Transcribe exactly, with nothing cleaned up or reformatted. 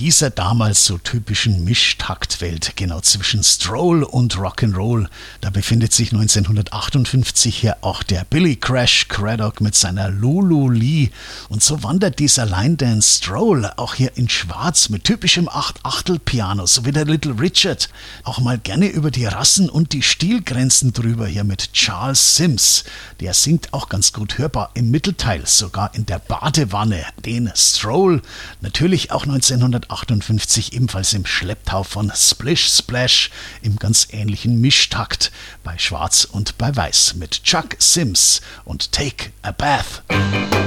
dieser damals so typischen Mischtaktwelt, genau zwischen Stroll und Rock'n'Roll. Da befindet sich neunzehnhundertachtundfünfzig hier auch der Billy Crash Craddock mit seiner Lulu Lee. Und so wandert dieser Line Dance Stroll auch hier in Schwarz mit typischem Acht-Achtel-Piano, so wie der Little Richard, auch mal gerne über die Rassen und die Stilgrenzen drüber hier mit Charles Sims. Der singt auch ganz gut hörbar im Mittelteil, sogar in der Badewanne. Den Stroll, natürlich auch neunzehnhundertachtundfünfzig ebenfalls im Schlepptau von Splish Splash im ganz ähnlichen Mischtakt bei Schwarz und bei Weiß mit Chuck Sims und Take a Bath.